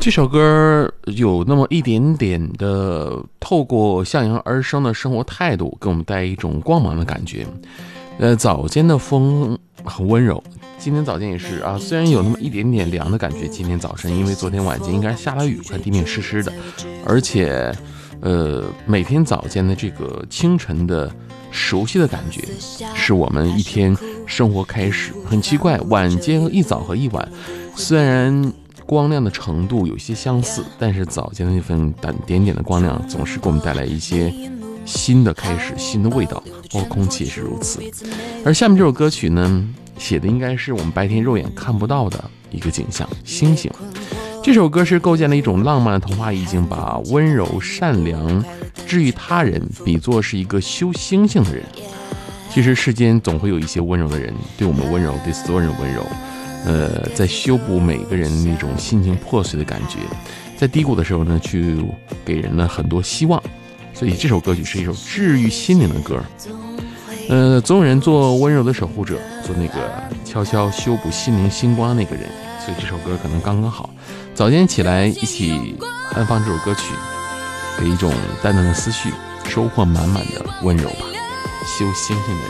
这首歌有那么一点点的透过向阳而生的生活态度，给我们带一种光芒的感觉。早间的风很温柔，今天早间也是啊，虽然有那么一点点凉的感觉，今天早晨因为昨天晚间应该下了雨，看地面湿湿的，而且每天早间的这个清晨的熟悉的感觉，是我们一天生活开始。很奇怪，晚间一早和一晚虽然光亮的程度有些相似，但是早间的那份点点的光亮总是给我们带来一些新的开始，新的味道，包括空气也是如此。而下面这首歌曲呢，写的应该是我们白天肉眼看不到的一个景象，星星。这首歌是构建了一种浪漫的童话意境，把温柔善良治愈他人比作是一个修星星的人。其实世间总会有一些温柔的人，对我们温柔，对所有人温柔，在修补每个人那种心情破碎的感觉，在低谷的时候呢，去给人了很多希望。所以这首歌曲是一首治愈心灵的歌。总有人做温柔的守护者，做那个悄悄修补心灵星光的那个人，所以这首歌可能刚刚好。早间起来一起安放这首歌曲，给一种淡淡的思绪，收获满满的温柔吧。修星星的人。